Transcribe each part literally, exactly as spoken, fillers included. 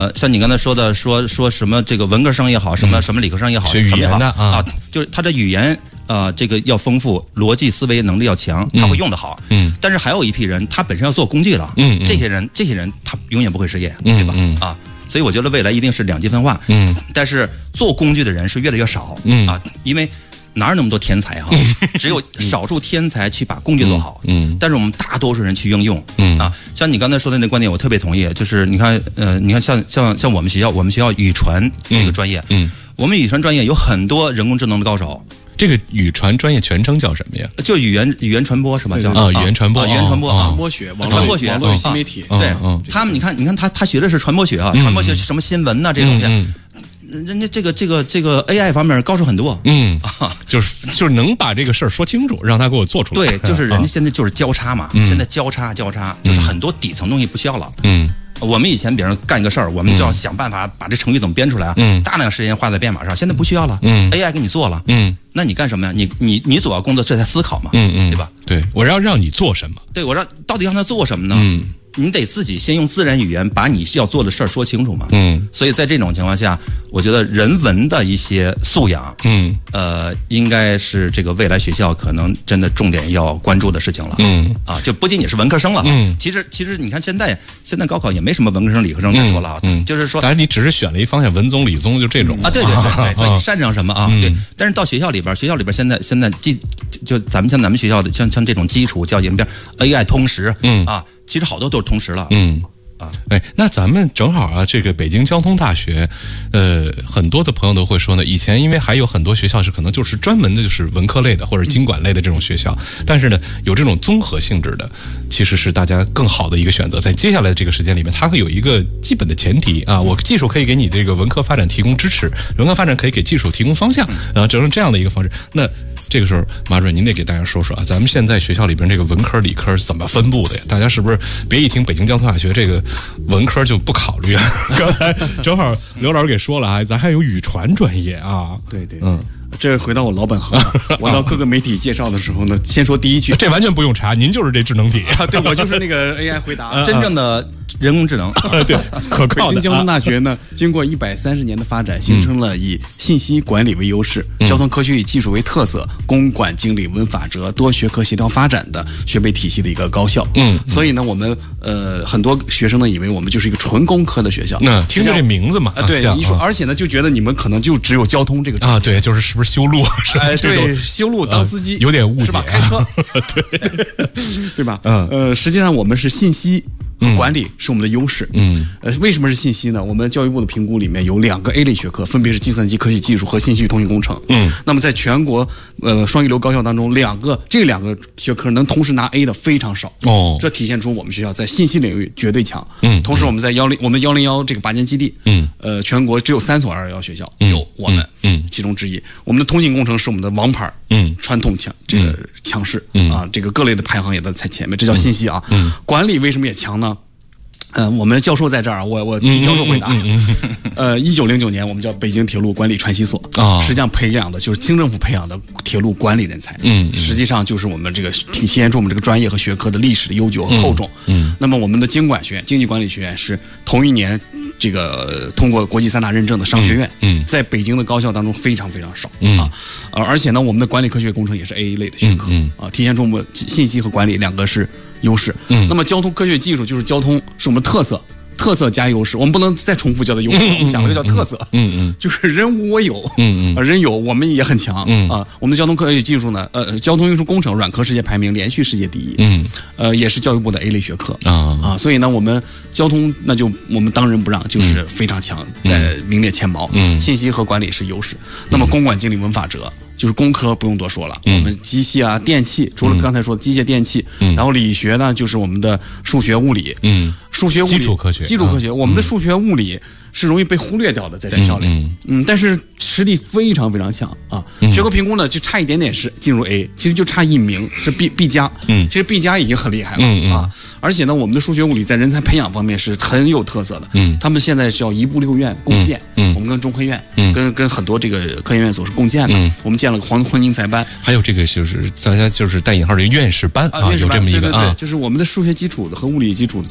呃，像你刚才说的，说说什么这个文科生也好，什么什么理科生也好， 学语言的啊， 啊，就是他的语言呃这个要丰富，逻辑思维能力要强，他会用得好。嗯。但是还有一批人，他本身要做工具了。嗯。这些人，这些人他永远不会失业，对吧？嗯。啊，所以我觉得未来一定是两极分化。嗯。但是做工具的人是越来越少。嗯。啊，因为哪有那么多天才哈？只有少数天才去把工具做好。嗯。但是我们大多数人去应用。嗯。啊，像你刚才说的那观点，我特别同意。就是你看，呃，你看像像像我们学校，我们学校语传这个专业，嗯，我们语传专业有很多人工智能的高手。 这个语传专业全称叫什么呀？ 就语言语言传播是吧？叫啊，语言传播， 语言传播， 传播学， 传播学， 网络新媒体。 对，他们你看，你看他他学的是传播学啊，传播学什么新闻呐这东西。人家这个这个这个 A I 方面高手很多，嗯啊，就是就是能把这个事儿说清楚，让他给我做出来。 对，就是人家现在就是交叉嘛，现在交叉交叉，就是很多底层东西不需要了。嗯，我们以前别人干一个事儿，我们就要想办法把这程序怎么编出来啊，嗯，大量时间花在编码上，现在不需要了，嗯 ，A I 给你做了，嗯，那你干什么呀？你你你主要工作是在思考嘛，嗯嗯，对吧？ 对，我要让你做什么？ 对，我让到底让他做什么呢？嗯。你得自己先用自然语言把你要做的事儿说清楚嘛。嗯，所以在这种情况下，我觉得人文的一些素养，嗯，呃，应该是这个未来学校可能真的重点要关注的事情了。嗯，啊，就不仅仅是文科生了。嗯，其实其实你看现在现在高考也没什么文科生理科生这说了啊，嗯，就是说， 当然你只是选了一方向，文综理综就这种啊，对对对对，你擅长什么啊？对，但是到学校里边，学校里边现在现在基就咱们像咱们学校的像像这种基础教育，比如 A I 通识，嗯啊。其实好多都是同时了，嗯啊，哎，那咱们正好啊，这个北京交通大学，呃，很多的朋友都会说呢，以前因为还有很多学校是可能就是专门的就是文科类的或者经管类的这种学校，但是呢，有这种综合性质的，其实是大家更好的一个选择。在接下来的这个时间里面，它会有一个基本的前提啊，我技术可以给你这个文科发展提供支持，文科发展可以给技术提供方向，啊，整成这样的一个方式，那。这个时候，马主任，您得给大家说说啊，咱们现在学校里边这个文科、理科是怎么分布的呀？大家是不是别一听北京交通大学这个文科就不考虑了？刚才正好刘老师给说了啊，咱还有语传专业啊。 对对，嗯。这回到我老本行了。我到各个媒体介绍的时候呢，先说第一句， 这完全不用查，您就是这智能体。 啊、对，我就是那个 A I 回答， 真正的人工智能。 对，可靠的。 北京交通大学呢，经过一百三十年的发展，形成了以信息管理为优势、嗯、交通科学与技术为特色、公管经理文法则多学科协调发展的学备体系的一个高校。嗯，所以呢，我们呃很多学生呢以为我们就是一个纯工科的学校。 那、嗯、听着这名字嘛， 啊、对，一说，而且呢就觉得你们可能就只有交通这个啊，对，就是是不是？修路， 哎，对，修路当司机、 呃、有点误解， 是吧？开车，对，对吧？嗯，呃，实际上我们是信息管理是我们的优势。嗯，呃，为什么是信息呢？我们教育部的评估里面有两个 A 类学科，分别是计算机科学技术和信息与通信工程。嗯，那么在全国呃双一流高校当中，两个这两个学科能同时拿 A 的非常少。哦，这体现出我们学校在信息领域绝对强。嗯，同时我们在幺零我们幺零幺这个拔尖基地，嗯，呃，全国只有三所二幺幺学校、嗯、有我们，嗯，其中之一。我们的通信工程是我们的王牌，嗯，传统强这个强势、嗯、啊，这个各类的排行也都在前面，这叫信息啊。嗯，管理为什么也强呢？呃，我们教授在这儿，我我替教授回答。嗯嗯嗯、呃，一九零九年，我们叫北京铁路管理传习所啊、哦，实际上培养的就是清政府培养的铁路管理人才。嗯，实际上就是我们这个体现出我们这个专业和学科的历史的悠久和厚重。嗯，嗯那么我们的经管学院、经济管理学院是同一年这个通过国际三大认证的商学院。嗯，嗯在北京的高校当中非常非常少。嗯啊，呃，而且呢，我们的管理科学工程也是 A 类的学科。嗯嗯、啊，体现出我们信息和管理两个是优势。嗯，那么交通科学技术就是交通是我们特色，特色加优势，我们不能再重复叫它优势，我们想了就叫特色。嗯嗯，就是人无我有。嗯嗯，人有我们也很强。嗯啊，我们的交通科学技术呢，呃，交通运输工程软科世界排名连续世界第一。嗯，呃，也是教育部的 A 类学科。啊啊，所以呢，我们交通那就我们当仁不让，就是非常强，在名列前茅。嗯，信息和管理是优势。那么公管经理文法则。就是工科不用多说了，嗯、我们机械啊、电气，除了刚才说的机械电气，嗯、然后理学呢，就是我们的数学、物理，嗯，数学、物理、 基础科学、 基础科学，嗯、我们的数学、物理是容易被忽略掉的，在学校里，嗯，嗯但是实力非常非常强啊。嗯、学科评估呢，就差一点点是进入 A， 其实就差一名是 B B 加，嗯，其实 B 加已经很厉害了、嗯、啊。而且呢，我们的数学、物理在人才培养方面是很有特色的，嗯，他们现在是叫一部六院共建，嗯，我们跟中科院，嗯，跟跟很多这个科研院所是共建的，嗯、我们建了个黄昏英才班， 还有这个就是大家就是带引号的院士班啊， 院士班有这么一个对对对，就是我们的数学基础的和物理基础的这个两个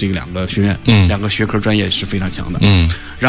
学院， 嗯， 两个学科专业是非常强的， 嗯。